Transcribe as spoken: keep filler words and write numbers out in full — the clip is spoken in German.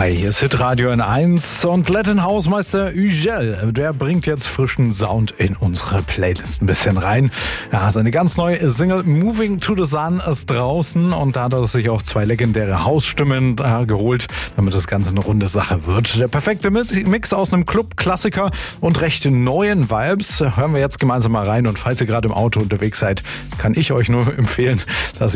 Hi, hier ist Hitradio N eins und Latin Hausmeister Ugel, der bringt jetzt frischen Sound in unsere Playlist ein bisschen rein. Ja, seine ganz neue Single Moving to the Sun ist draußen und da hat er sich auch zwei legendäre Hausstimmen äh, geholt, damit das Ganze eine runde Sache wird. Der perfekte Mix aus einem Club-Klassiker und recht neuen Vibes hören wir jetzt gemeinsam mal rein und falls ihr gerade im Auto unterwegs seid, kann ich euch nur empfehlen, dass